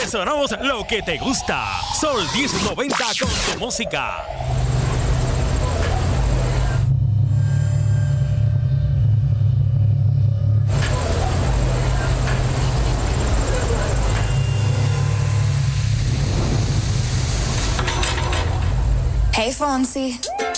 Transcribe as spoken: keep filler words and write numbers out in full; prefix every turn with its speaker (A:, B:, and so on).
A: Te sonamos lo que te gusta. Sol diez noventa con tu música.
B: Hey, Fonsi.